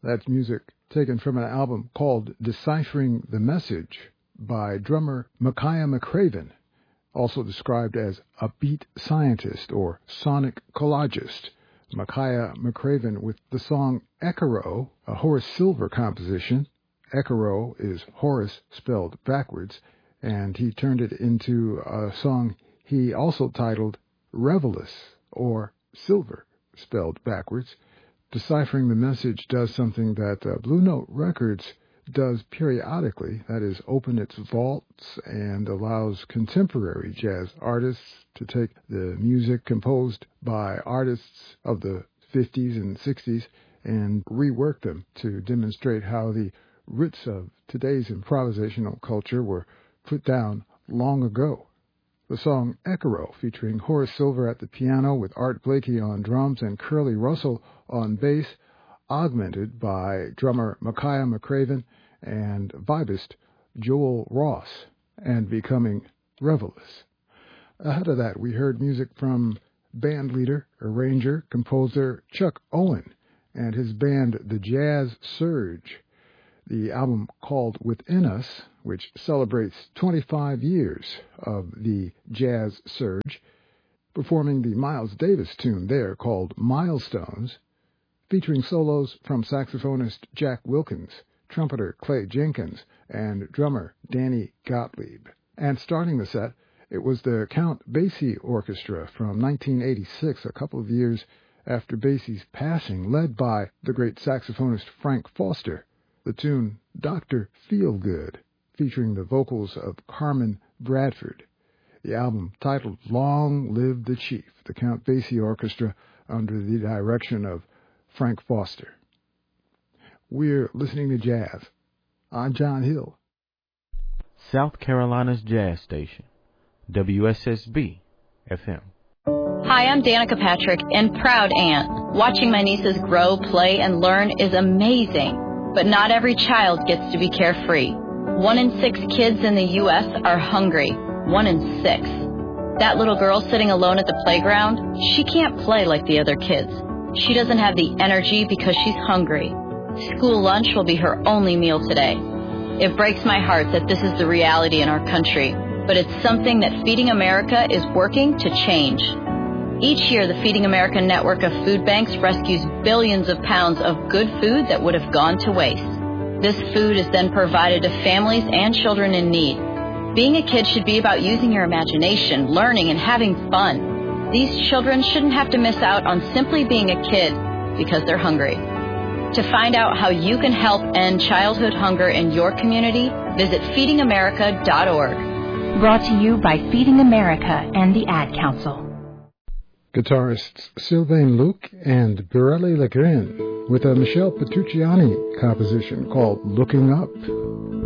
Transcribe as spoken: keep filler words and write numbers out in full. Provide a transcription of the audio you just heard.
That's music taken from an album called Deciphering the Message by drummer Micaiah McCraven, also described as a beat scientist or sonic collagist. Micaiah McCraven with the song Ekaro, a Horace Silver composition. Ekaro is Horace spelled backwards, and he turned it into a song he also titled Revelous, or Silver spelled backwards. Deciphering the Message does something that uh, Blue Note Records does periodically, that is, open its vaults and allows contemporary jazz artists to take the music composed by artists of the fifties and sixties and rework them to demonstrate how the roots of today's improvisational culture were put down long ago. The song Ekaro, featuring Horace Silver at the piano with Art Blakey on drums and Curly Russell on bass, augmented by drummer Micaiah McCraven and vibist Joel Ross, and becoming Revelous. Ahead of that, we heard music from band leader, arranger, composer Chuck Owen and his band The Jazz Surge. The album called Within Us, which celebrates twenty-five years of the Jazz Surge, performing the Miles Davis tune there called Milestones, featuring solos from saxophonist Jack Wilkins, trumpeter Clay Jenkins, and drummer Danny Gottlieb. And starting the set, it was the Count Basie Orchestra from nineteen eighty-six, a couple of years after Basie's passing, led by the great saxophonist Frank Foster. The tune Doctor Feelgood, featuring the vocals of Carmen Bradford. The album titled Long Live the Chief, the Count Basie Orchestra under the direction of Frank Foster. We're listening to jazz. I'm John Hill. South Carolina's jazz station, W S S B F M. Hi, I'm Danica Patrick, and proud aunt. Watching my nieces grow, play, and learn is amazing. But not every child gets to be carefree. One in six kids in the U S are hungry. One in six. That little girl sitting alone at the playground, she can't play like the other kids. She doesn't have the energy because she's hungry. School lunch will be her only meal today. It breaks my heart that this is the reality in our country, but it's something that Feeding America is working to change. Each year, the Feeding America network of food banks rescues billions of pounds of good food that would have gone to waste. This food is then provided to families and children in need. Being a kid should be about using your imagination, learning, and having fun. These children shouldn't have to miss out on simply being a kid because they're hungry. To find out how you can help end childhood hunger in your community, visit feeding america dot org. Brought to you by Feeding America and the Ad Council. Guitarists Sylvain Luc and Birelli Legrin with a Michel Petrucciani composition called Looking Up.